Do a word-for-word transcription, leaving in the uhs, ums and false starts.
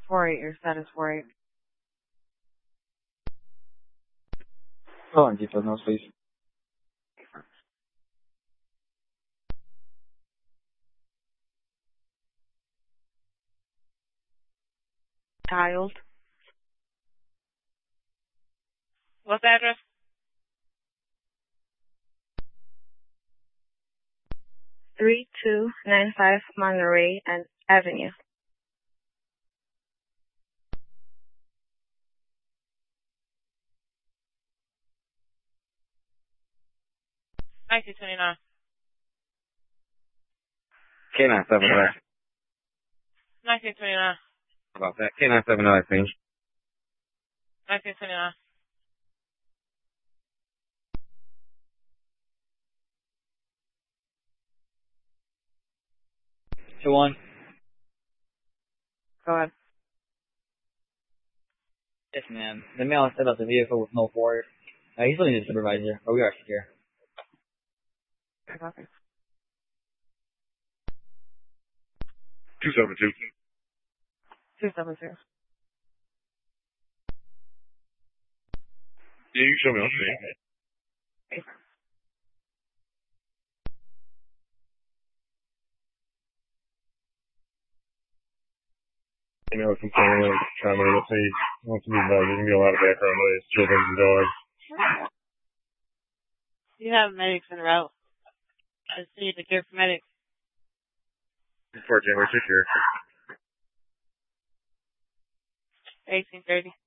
four eight, your status four eight. Hold on, details, no, please. Tiled. What's the address? three two nine five Monterey and Avenue. nineteen twenty-nine. K nine seven zero. nineteen twenty-nine. About that. K nine seven zero, I think. nineteen twenty-nine. Two one. Go ahead. Yes, ma'am. The male set up the vehicle with no forward. Uh, he's looking at the supervisor, but we are secure. Okay. Two seven two. Two seven two. Yeah, you show me on screen. You know, complaining like trying to get paid. Wants to be involved. There's gonna be a lot of background noise, children and dogs. You have medics en route. I just need to care for medics. Fort January, secure. eighteen thirty.